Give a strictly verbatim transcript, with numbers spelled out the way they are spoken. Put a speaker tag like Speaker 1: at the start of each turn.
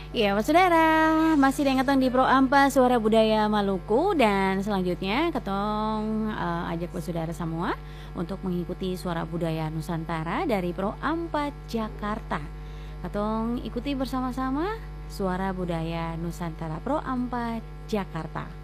Speaker 1: Iya, Mas Saudara, masih dengan katong di Pro Ampa Suara Budaya Maluku dan selanjutnya katong uh, ajak Mas Saudara semua untuk mengikuti suara budaya Nusantara dari Pro Ampa Jakarta. Katong ikuti bersama-sama suara budaya Nusantara Pro Ampa Jakarta.